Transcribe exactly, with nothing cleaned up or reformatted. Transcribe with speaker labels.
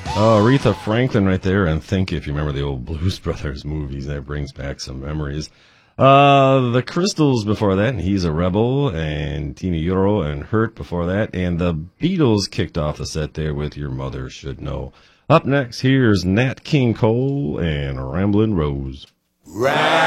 Speaker 1: Oh, Aretha Franklin right there, and Think, if you remember the old Blues Brothers movies, that brings back some memories. Uh, the Crystals before that, and He's a Rebel, and Tina Euro and Hurt before that, and the Beatles kicked off the set there with Your Mother Should Know. Up next, here's Nat King Cole and Ramblin' Rose.
Speaker 2: Right.